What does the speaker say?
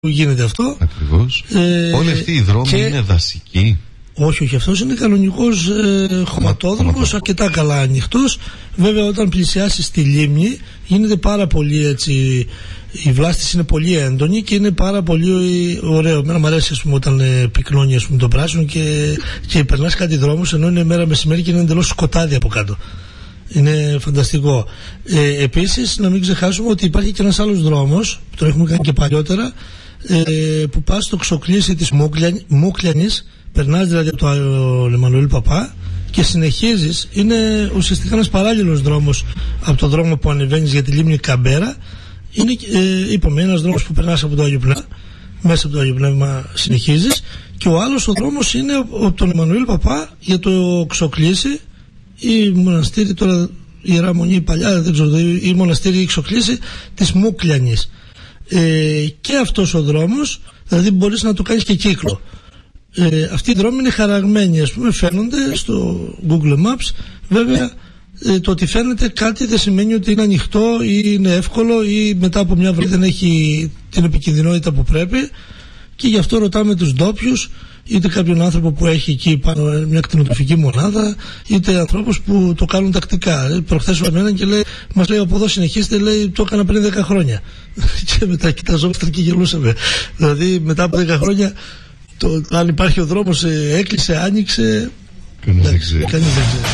γίνεται αυτό. Ακριβώς. Όλοι αυτοί οι δρόμοι είναι δασικοί? Όχι, αυτός είναι κανονικός χωματόδρομος, αρκετά καλά ανοιχτός. Βέβαια, όταν πλησιάσει στη λίμνη γίνεται πάρα πολύ έτσι, η βλάστηση είναι πολύ έντονη και είναι πάρα πολύ ωραίο. Εμένα μου αρέσει, ας πούμε, όταν πυκνώνει, ας πούμε, το πράσινο και περνάς κάτι δρόμους ενώ είναι μέρα μεσημέρι και είναι εντελώς σκοτάδι από κάτω. Είναι φανταστικό. Επίσης, να μην ξεχάσουμε ότι υπάρχει και ένας άλλος δρόμος που τον έχουμε κάνει και παλιότερα, που πας στο Ξοκλήσι της Μούκλιανης. Περνάς δηλαδή από τον Εμμανουήλ Παπά και συνεχίζεις. Είναι ουσιαστικά ένας παράλληλος δρόμος από το δρόμο που ανεβαίνεις για τη λίμνη Καμπέρα. Είναι, είπαμε, ένας δρόμος που περνάς από το Άγιο Πνεύμα, μέσα από το Άγιο Πνεύμα συνεχίζεις, και ο άλλος ο δρόμος είναι από τον Εμμανουήλ Παπά για το Ξοκλήσι ή μοναστήρι, τώρα η Ιερά Μονή παλιά, δεν ξέρω, η μοναστήρι Ξοκλήσι της Μούκλιανης. Και αυτός ο δρόμος, δηλαδή μπορείς να το κάνεις και κύκλο. Αυτοί οι δρόμοι είναι χαραγμένοι, ας πούμε, φαίνονται στο Google Maps. Βέβαια, το ότι φαίνεται κάτι δεν σημαίνει ότι είναι ανοιχτό ή είναι εύκολο ή μετά από μια βραδιά δεν έχει την επικινδυνότητα που πρέπει, και γι' αυτό ρωτάμε τους ντόπιους, είτε κάποιον άνθρωπο που έχει εκεί πάνω μια κτηνοτροφική μονάδα, είτε ανθρώπους που το κάνουν τακτικά. Προχθές εμένα και λέει, μας λέει, από εδώ συνεχίστε, λέει, το έκανα πριν 10 χρόνια. Και μετά κοιταζόμαστε και γελούσαμε. Δηλαδή, μετά από 10 χρόνια, αν υπάρχει ο δρόμος, έκλεισε, άνοιξε. Κανείς δεν ξέρει.